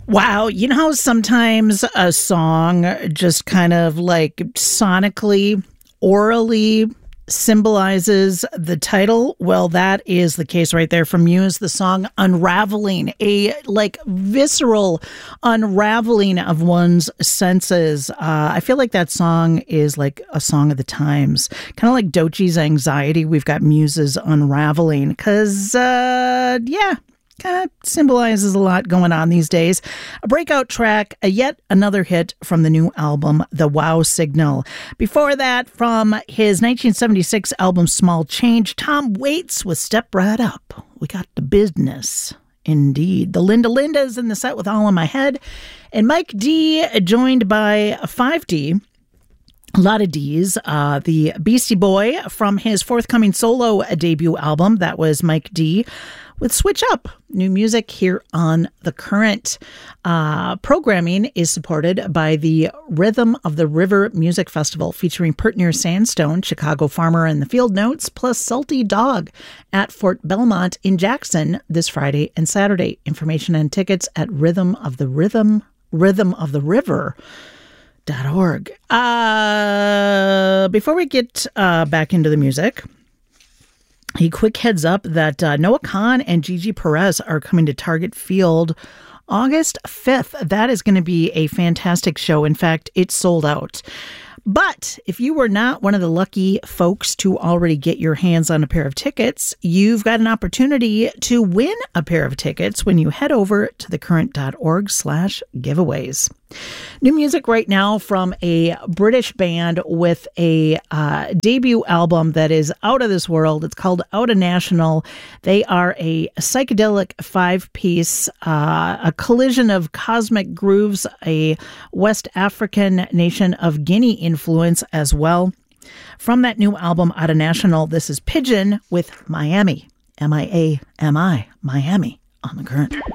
Wow, you know how sometimes a song just kind of like sonically, orally symbolizes the title? Well, that is the case right there from Muse, the song Unraveling, a like visceral unraveling of one's senses. I feel like that song is like a song of the times, kind of like Doechie's Anxiety. We've got Muse's Unraveling because, yeah, kind of symbolizes a lot going on these days. A breakout track, yet another hit from the new album, The Wow Signal. Before that, from his 1976 album Small Change, Tom Waits with Step Right Up. We got the business. Indeed. The Linda Lindas in the set with All in My Head. And Mike D, joined by 5D. A lot of D's. The Beastie Boy from his forthcoming solo debut album. That was Mike D with Switch Up. New music here on The Current. Programming is supported by the Rhythm of the River Music Festival, featuring Pert Near Sandstone, Chicago Farmer and the Field Notes, plus Salty Dog at Fort Belmont in Jackson this Friday and Saturday. Information and tickets at rhythmoftheriver.org. Before we get back into the music, a quick heads up that Noah Kahan and Gigi Perez are coming to Target Field August 5th. That is going to be a fantastic show. In fact, it's sold out. But if you were not one of the lucky folks to already get your hands on a pair of tickets, you've got an opportunity to win a pair of tickets when you head over to thecurrent.org/giveaways. New music right now from a British band with a debut album that is out of this world. It's called Outta National. They are a psychedelic 5-piece, a collision of cosmic grooves, a West African nation of Guinea influence as well. From that new album, Outta National, this is Pigeon with Miami. Miami, Miami on The Current.